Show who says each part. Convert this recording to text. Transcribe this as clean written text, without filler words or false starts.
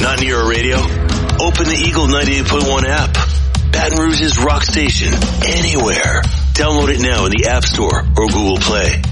Speaker 1: Not near a radio? Open the Eagle 98.1 app. Baton Rouge's rock station. Anywhere. Download it now in the App Store or Google Play.